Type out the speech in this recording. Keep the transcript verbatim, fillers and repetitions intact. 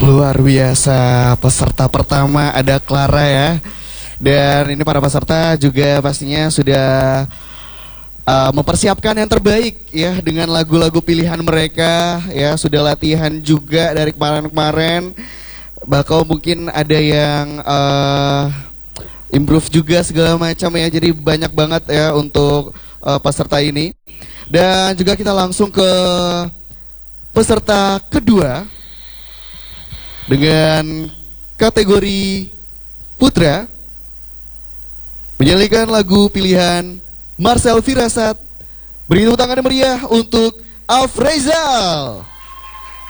Luar biasa, peserta pertama ada Clara ya. Dan ini para peserta juga pastinya sudah uh, mempersiapkan yang terbaik ya dengan lagu-lagu pilihan mereka ya. Sudah latihan juga dari kemarin-kemarin. Bahkan mungkin ada yang uh, improve juga segala macam ya. Jadi banyak banget ya untuk uh, peserta ini. Dan juga kita langsung ke peserta kedua dengan kategori putra, menyanyikan lagu pilihan Marcel Firasat. Beri tepuk tangan yang meriah untuk Afrizal.